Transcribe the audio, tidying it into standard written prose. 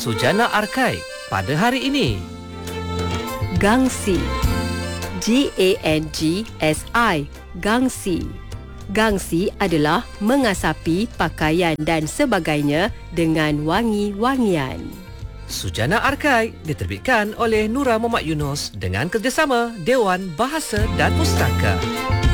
Sujana Arkai pada hari ini. Gangsi. Gangsi. Gangsi. Gangsi adalah mengasapi pakaian dan sebagainya dengan wangi-wangian. Sujana Arkai diterbitkan oleh Nura Muhammad Yunus dengan kerjasama Dewan Bahasa dan Pustaka.